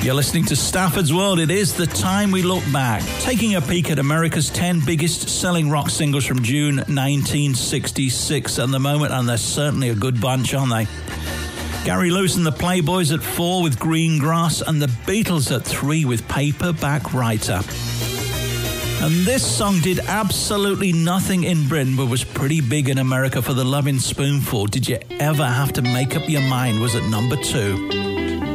You're listening to Stafford's World. It is the time we look back, taking a peek at America's 10 biggest selling rock singles from June 1966 at the moment, and they're certainly a good bunch, aren't they? Gary Lewis and the Playboys at 4 with Green Grass, and the Beatles at 3 with Paperback Writer. And this song did absolutely nothing in Britain, but was pretty big in America for the Lovin' Spoonful. Did You Ever Have to Make Up Your Mind was at number 2.